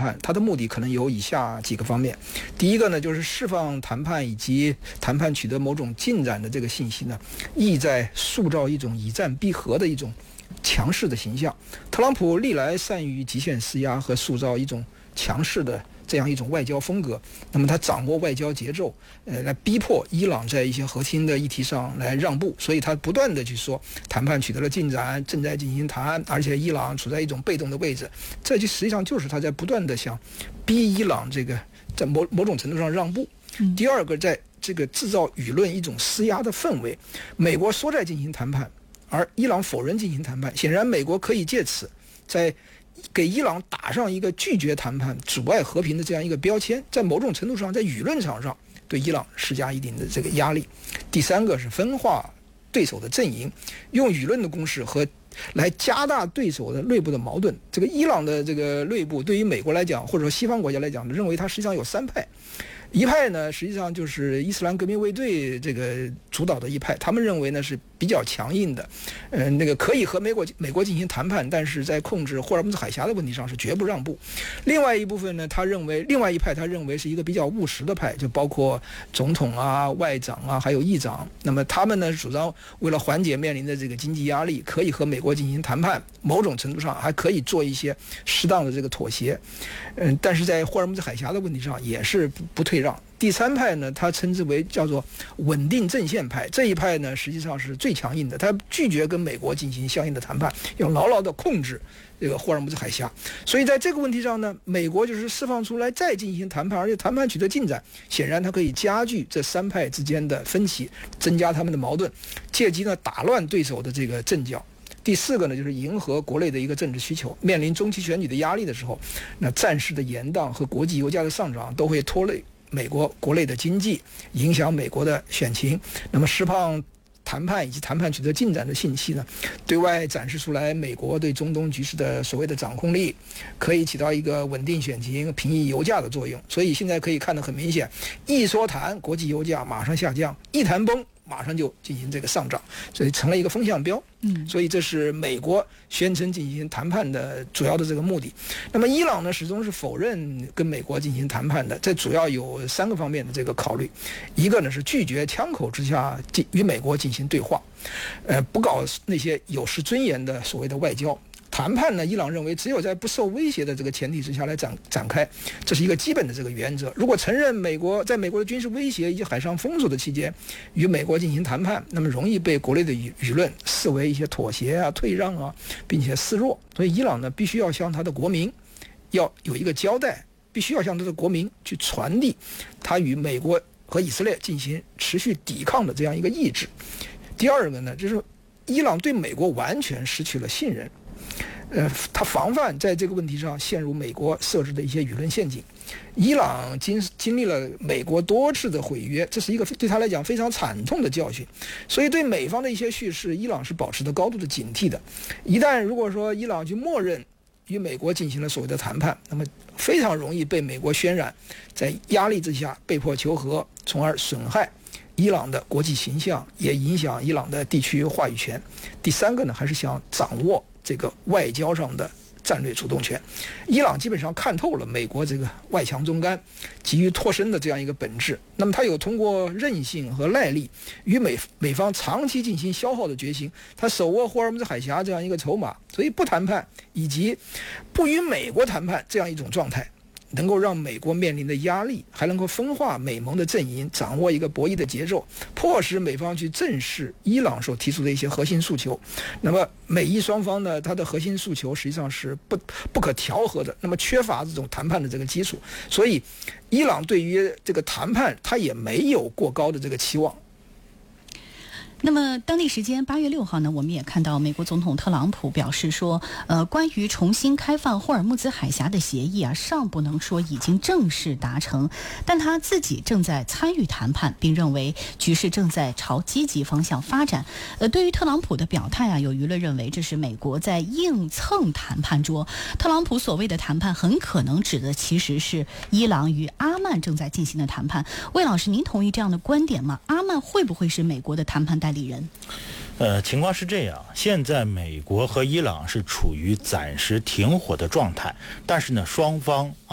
判，它的目的可能有以下几个方面。第一个呢，就是释放谈判以及谈判取得某种进展的这个信息呢，意在塑造一种以战逼和的一种强势的形象。特朗普历来善于极限施压和塑造一种强势的这样一种外交风格，那么他掌握外交节奏，来逼迫伊朗在一些核心的议题上来让步，所以他不断的去说谈判取得了进展，正在进行谈，而且伊朗处在一种被动的位置，这就实际上就是他在不断的想逼伊朗这个在某种程度上让步。第二个，在这个制造舆论一种施压的氛围，美国说在进行谈判，而伊朗否认进行谈判，显然美国可以借此在给伊朗打上一个拒绝谈判、阻碍和平的这样一个标签，在某种程度上，在舆论场上对伊朗施加一定的这个压力。第三个是分化对手的阵营，用舆论的攻势和来加大对手的内部的矛盾。这个伊朗的这个内部对于美国来讲，或者说西方国家来讲，认为它实际上有三派。一派呢，实际上就是伊斯兰革命卫队这个主导的一派，他们认为呢是比较强硬的，那个可以和美国进行谈判，但是在控制霍尔木兹海峡的问题上是绝不让步。另外一部分呢，另外一派他认为是一个比较务实的派，就包括总统啊、外长啊，还有议长。那么他们呢主张为了缓解面临的这个经济压力，可以和美国进行谈判，某种程度上还可以做一些适当的这个妥协。但是在霍尔木兹海峡的问题上也是不退让。第三派呢，他称之为叫做稳定阵线派，这一派呢实际上是最强硬的，他拒绝跟美国进行相应的谈判，要牢牢的控制这个霍尔木兹海峡。所以在这个问题上呢，美国就是释放出来再进行谈判，而且谈判取得进展，显然它可以加剧这三派之间的分歧，增加他们的矛盾，借机呢打乱对手的这个阵脚。第四个呢，就是迎合国内的一个政治需求，面临中期选举的压力的时候，那战事的延宕和国际油价的上涨都会拖累美国国内的经济，影响美国的选情。那么释放谈判以及谈判取得进展的信息呢，对外展示出来美国对中东局势的所谓的掌控力，可以起到一个稳定选情、平抑油价的作用。所以现在可以看得很明显，一说谈，国际油价马上下降；一谈崩，马上就进行这个上涨，所以成了一个风向标。所以这是美国宣称进行谈判的主要的这个目的。那么伊朗呢，始终是否认跟美国进行谈判的，这主要有三个方面的这个考虑。一个呢是拒绝枪口之下与美国进行对话，不搞那些有失尊严的所谓的外交。谈判呢，伊朗认为只有在不受威胁的这个前提之下来展开，这是一个基本的这个原则。如果承认在美国的军事威胁以及海上封锁的期间与美国进行谈判，那么容易被国内的舆论视为一些妥协啊、退让啊，并且示弱。所以伊朗呢，必须要向他的国民要有一个交代，必须要向他的国民去传递他与美国和以色列进行持续抵抗的这样一个意志。第二个呢，就是伊朗对美国完全失去了信任。他防范在这个问题上陷入美国设置的一些舆论陷阱。伊朗经历了美国多次的毁约，这是一个对他来讲非常惨痛的教训，所以对美方的一些叙事，伊朗是保持着高度的警惕的。一旦如果说伊朗去默认与美国进行了所谓的谈判，那么非常容易被美国渲染，在压力之下被迫求和，从而损害伊朗的国际形象，也影响伊朗的地区话语权。第三个呢，还是想掌握这个外交上的战略主动权。伊朗基本上看透了美国这个外强中干、急于脱身的这样一个本质，那么他有通过韧性和耐力与美方长期进行消耗的决心，他手握霍尔木兹海峡这样一个筹码，所以不谈判以及不与美国谈判这样一种状态，能够让美国面临的压力，还能够分化美盟的阵营，掌握一个博弈的节奏，迫使美方去正视伊朗所提出的一些核心诉求。那么美伊双方呢，它的核心诉求实际上是不可调和的，那么缺乏这种谈判的这个基础，所以伊朗对于这个谈判它也没有过高的这个期望。 那么当地时间8月6号呢，我们也看到美国总统特朗普表示说，关于重新开放霍尔木兹海峡的协议啊，尚不能说已经正式达成，但他自己正在参与谈判，并认为局势正在朝积极方向发展。对于特朗普的表态啊，有舆论认为这是美国在硬蹭谈判桌。特朗普所谓的谈判很可能指的其实是伊朗与阿曼正在进行的谈判。魏老师，您同意这样的观点吗？阿曼会不会是美国的谈判代理人？ 情况是这样，现在美国和伊朗是处于暂时停火的状态，但是呢，双方